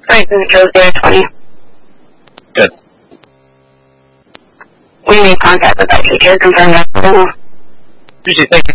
Right, this is Josie 20. Good. We made contact with that teacher, confirmed that. Appreciate it. Thank you.